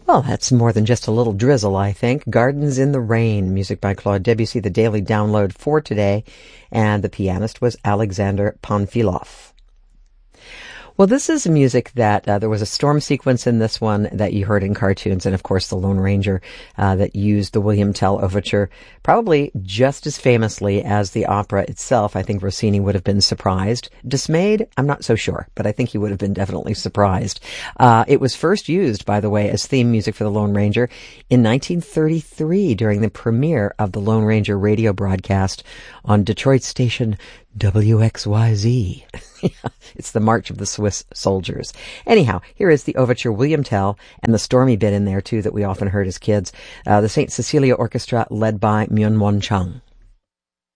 Well, that's more than just a little drizzle, I think. Gardens in the Rain, music by Claude Debussy, the daily download for today, and the pianist was Alexander Panfilov. Well, this is music that there was a storm sequence in this one that you heard in cartoons, and of course the Lone Ranger that used the William Tell Overture, probably just as famously as the opera itself. I think Rossini would have been surprised. Dismayed? I'm not so sure, but I think he would have been definitely surprised. It was first used, by the way, as theme music for the Lone Ranger in 1933 during the premiere of the Lone Ranger radio broadcast on Detroit station WXYZ. It's the March of the Swiss Soldiers. Anyhow, here is the overture, William Tell, and the stormy bit in there, too, that we often heard as kids. The St. Cecilia Orchestra, led by Myung Won Chung.